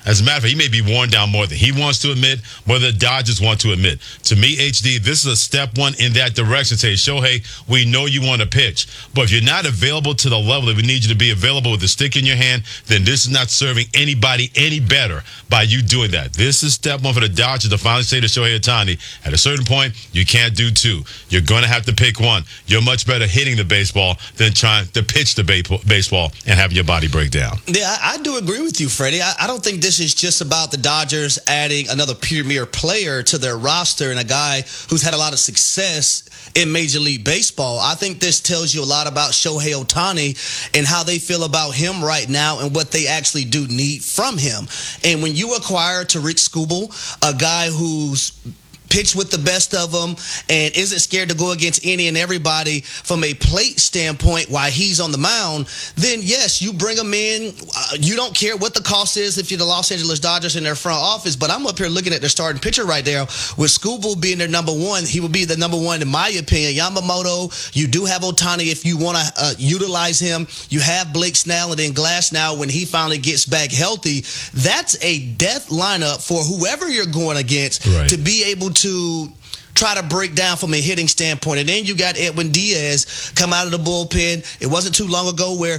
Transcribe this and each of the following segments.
As a matter of fact, he may be worn down more than he wants to admit, more than the Dodgers want to admit. To me, HD, this is a step one in that direction. Say, Shohei, we know you want to pitch, but if you're not available to the level that we need you to be available with the stick in your hand, then this is not serving anybody any better by you doing that. This is step one for the Dodgers to finally say to Shohei Ohtani, at a certain point, you can't do two. You're going to have to pick one. You're much better hitting the baseball than trying to pitch the baseball and having your body break down. Yeah, I do agree with you, Freddie. I don't think this is just about the Dodgers adding another premier player to their roster and a guy who's had a lot of success in Major League Baseball. I think this tells you a lot about Shohei Ohtani and how they feel about him right now and what they actually do need from him. And when you acquire Tarik Skubal, a guy who's pitch with the best of them and isn't scared to go against any and everybody from a plate standpoint while he's on the mound, then yes, you bring him in. You don't care what the cost is if you're the Los Angeles Dodgers in their front office, but I'm up here looking at their starting pitcher right there with Skubal being their number one. He would be the number one in my opinion. Yamamoto, you do have Ohtani if you want to utilize him. You have Blake Snell and then Glass now when he finally gets back healthy. That's a death lineup for whoever you're going against to be able to try to break down from a hitting standpoint. And then you got Edwin Diaz come out of the bullpen. It wasn't too long ago where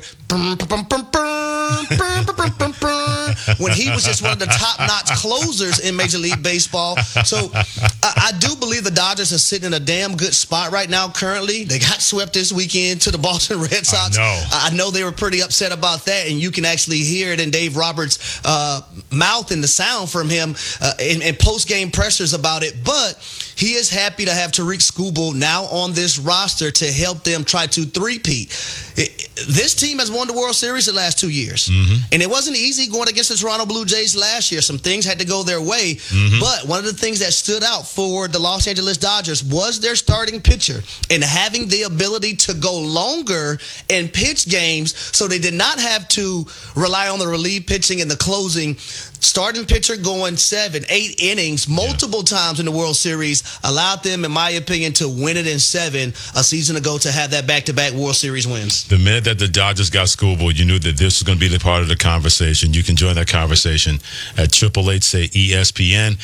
when he was just one of the top-notch closers in Major League Baseball. So I do believe the Dodgers are sitting in a damn good spot right now currently. They got swept this weekend to the Boston Red Sox. I know they were pretty upset about that, and you can actually hear it in Dave Roberts' mouth and the sound from him in post-game pressers about it. But he is happy to have Tarik Skubal now on this roster to help them try to three-peat. This team has won the World Series the last 2 years. And it wasn't easy going against the Toronto Blue Jays last year. Some things had to go their way. But one of the things that stood out for the Los Angeles Dodgers was their starting pitcher and having the ability to go longer and pitch games so they did not have to rely on the relief pitching and the closing. Starting pitcher going 7, 8 innings multiple times in the World Series allowed them, in my opinion, to win it in 7 a season ago to have that back-to-back World Series wins. The minute that the Dodgers got Skubal, you knew that this was going to be the part of the conversation. You can join that conversation at 888-SAY-ESPN,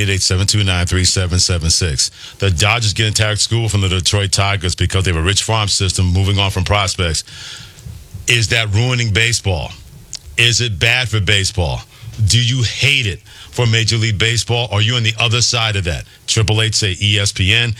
888-729-3776. The Dodgers getting Tarik Skubal from the Detroit Tigers because they have a rich farm system moving on from prospects. Is that ruining baseball? Is it bad for baseball? Do you hate it for Major League Baseball? Or are you on the other side of that? 888-SAY-ESPN,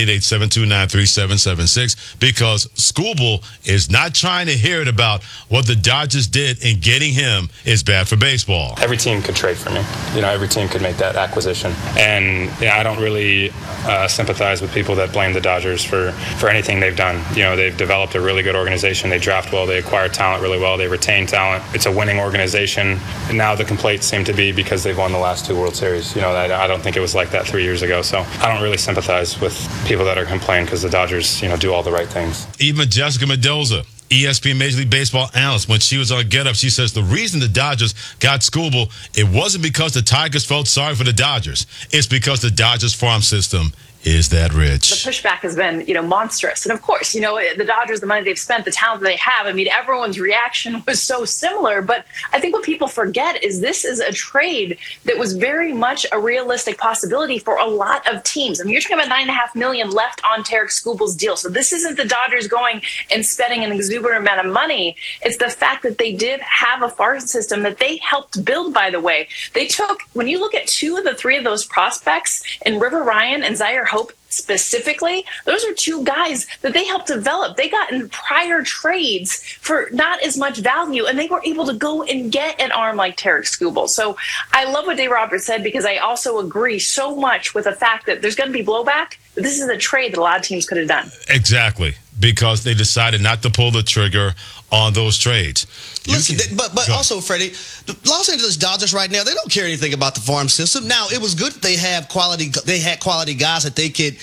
888-729-3776. Because Skubal is not trying to hear it about what the Dodgers did in getting him is bad for baseball. Every team could trade for me. Every team could make that acquisition. And I don't really sympathize with people that blame the Dodgers for anything they've done. They've developed a really good organization. They draft well. They acquire talent really well. They retain talent. It's a winning organization. And now the complaints seem to be because they've won the last 2 World Series. I don't think it was like that 3 years ago. So I don't really sympathize with people that are complaining because the Dodgers, do all the right things. Even Jessica Mendoza, ESPN Major League Baseball analyst, when she was on Get Up, she says the reason the Dodgers got Skubal, it wasn't because the Tigers felt sorry for the Dodgers. It's because the Dodgers farm system is that rich. The pushback has been, monstrous. And of course, the Dodgers, the money they've spent, the talent they have, everyone's reaction was so similar. But I think what people forget is this is a trade that was very much a realistic possibility for a lot of teams. You're talking about $9.5 million left on Tarik Skubal's deal. So this isn't the Dodgers going and spending an exuberant amount of money. It's the fact that they did have a farm system that they helped build, by the way. They took, when you look at 2 of the 3 of those prospects, in River Ryan and Zaire Hope specifically, those are 2 guys that they helped develop. They got in prior trades for not as much value, and they were able to go and get an arm like Tarik Skubal. So I love what Dave Roberts said, because I also agree so much with the fact that there's going to be blowback, but this is a trade that a lot of teams could have done. Exactly, because they decided not to pull the trigger on those trades. Listen, but also, Freddie, the Los Angeles Dodgers right now, they don't care anything about the farm system. Now, it was good that they had quality guys that they could,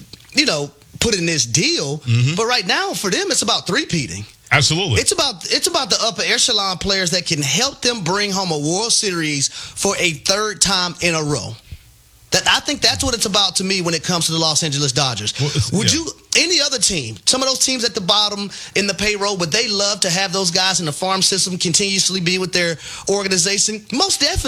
put in this deal. But right now, for them, it's about three-peating. Absolutely. It's about the upper echelon players that can help them bring home a World Series for a 3rd time in a row. I think that's what it's about to me when it comes to the Los Angeles Dodgers. Would you, any other team, some of those teams at the bottom in the payroll, would they love to have those guys in the farm system continuously be with their organization? Most definitely.